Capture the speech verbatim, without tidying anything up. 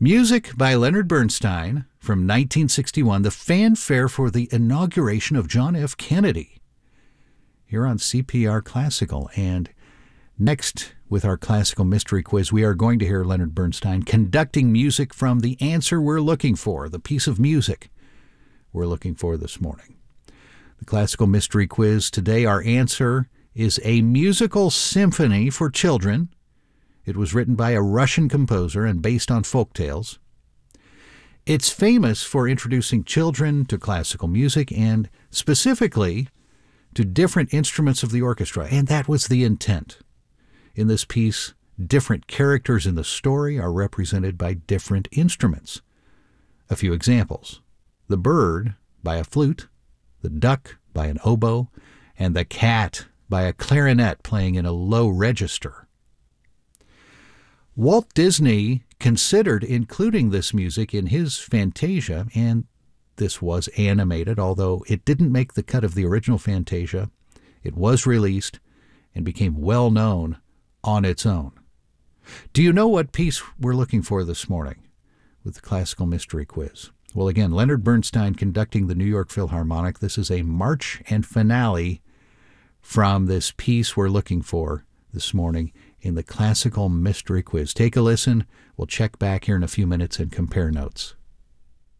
Music by Leonard Bernstein from nineteen sixty-one, the fanfare for the inauguration of John F. Kennedy, here on C P R Classical. And next, with our classical mystery quiz, we are going to hear Leonard Bernstein conducting music from the answer we're looking for, the piece of music we're looking for this morning. The classical mystery quiz today, our answer is a musical symphony for children. It was written by a Russian composer and based on folk tales. It's famous for introducing children to classical music and specifically to different instruments of the orchestra, and that was the intent. In this piece, different characters in the story are represented by different instruments. A few examples: the bird by a flute, the duck by an oboe, and the cat by a clarinet playing in a low register. Walt Disney considered including this music in his Fantasia, and this was animated, although it didn't make the cut of the original Fantasia. It was released and became well known on its own. Do you know what piece we're looking for this morning with the Classical Mystery Quiz? Well, again, Leonard Bernstein conducting the New York Philharmonic. This is a march and finale from this piece we're looking for this morning in the Classical Mystery Quiz. Take a listen. We'll check back here in a few minutes and compare notes.